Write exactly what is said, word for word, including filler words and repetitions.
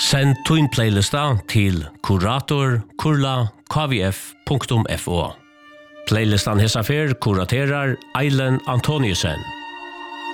Send twin playlista til kurator kurla k v f punktum f o. Playlistan hesa fer kuraterar Eilen Antoniusen.